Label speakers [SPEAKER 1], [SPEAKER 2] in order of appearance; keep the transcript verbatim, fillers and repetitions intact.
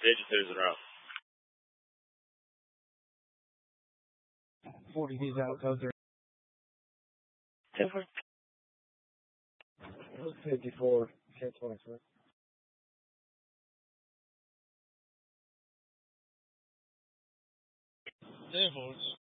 [SPEAKER 1] Digitors in a row.
[SPEAKER 2] forty V's out, code three.
[SPEAKER 1] Different.
[SPEAKER 2] fifty-four, K twenty-three.
[SPEAKER 3] Ten four.